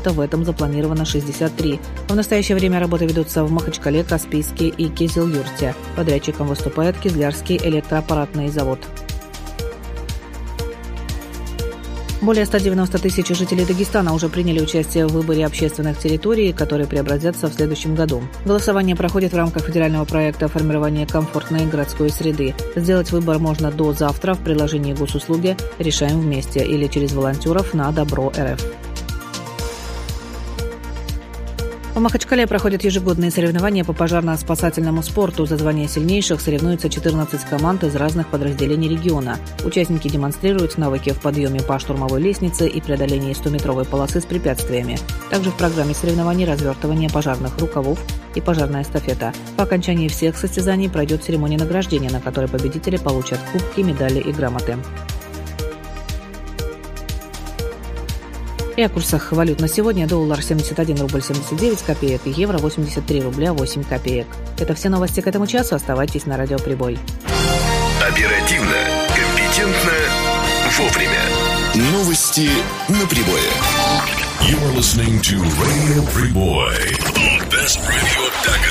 проекта, в этом запланировано 63. В настоящее время работы ведутся в Махачкале, Каспийске и Кизилюрте. Подрядчиком выступает Кизлярский электроаппаратный завод. Более 190 тысяч жителей Дагестана уже приняли участие в выборе общественных территорий, которые преобразятся в следующем году. Голосование проходит в рамках федерального проекта формирования комфортной городской среды. Сделать выбор можно до завтра в приложении госуслуги «Решаем вместе» или через волонтеров на Добро.РФ. В Махачкале проходят ежегодные соревнования по пожарно-спасательному спорту. За звание сильнейших соревнуются 14 команд из разных подразделений региона. Участники демонстрируют навыки в подъеме по штурмовой лестнице и преодолении 100-метровой полосы с препятствиями. Также в программе соревнований развертывание пожарных рукавов и пожарная эстафета. По окончании всех состязаний пройдет церемония награждения, на которой победители получат кубки, медали и грамоты. И о курсах валют на сегодня. Доллар 71 рубль 79 копеек, евро 83 рубля 8 копеек. Это все новости к этому часу. Оставайтесь на Радио Прибой. Оперативно, компетентно, вовремя. Новости на Прибое. You are listening to Radio Прибой. Best radio